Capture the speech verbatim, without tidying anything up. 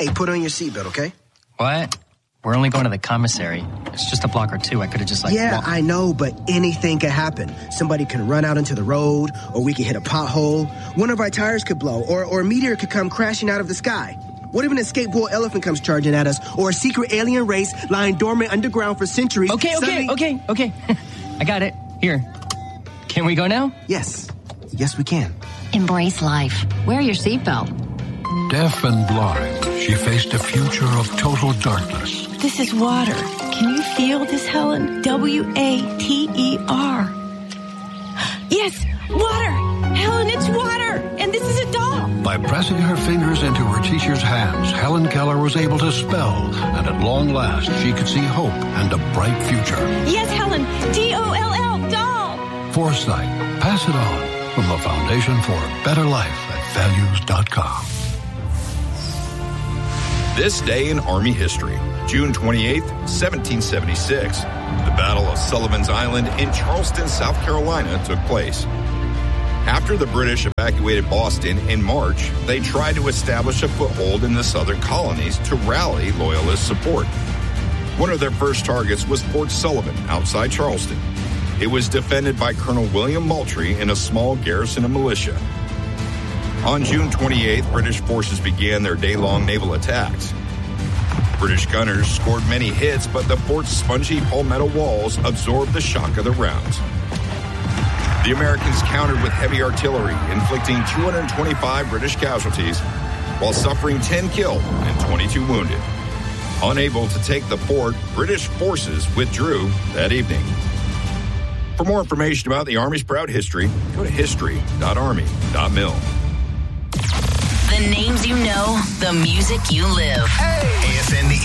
Hey, put on your seatbelt, okay? What? We're only going to the commissary. It's just a block or two. I could have just, like... Yeah, walked. I know, but anything could happen. Somebody can run out into the road, or we could hit a pothole. One of our tires could blow, or, or a meteor could come crashing out of the sky. What if an escape bull elephant comes charging at us, or a secret alien race lying dormant underground for centuries? Okay, okay, Suddenly... okay, okay. I got it. Here. Can we go now? Yes. Yes, we can. Embrace life. Wear your seatbelt. Deaf and blind, she faced a future of total darkness. This is water. Can you feel this, Helen? W A T E R. Yes, water! Helen, it's water! And this is a doll! By pressing her fingers into her teacher's hands, Helen Keller was able to spell, and at long last, she could see hope and a bright future. Yes, Helen! D O L L, doll! Foresight. Pass it on. From the Foundation for a Better Life at values dot com. This day in Army history, June twenty-eighth, seventeen seventy-six, the Battle of Sullivan's Island in Charleston, South Carolina took place. After the British evacuated Boston in March, they tried to establish a foothold in the southern colonies to rally Loyalist support. One of their first targets was Fort Sullivan outside Charleston. It was defended by Colonel William Moultrie and a small garrison of militia. On June twenty-eighth, British forces began their day-long naval attacks. British gunners scored many hits, but the fort's spongy palmetto walls absorbed the shock of the rounds. The Americans countered with heavy artillery, inflicting two hundred twenty-five British casualties, while suffering ten killed and twenty-two wounded. Unable to take the fort, British forces withdrew that evening. For more information about the Army's proud history, go to history dot army dot mil. The names you know, the music you live. Hey. A S N, the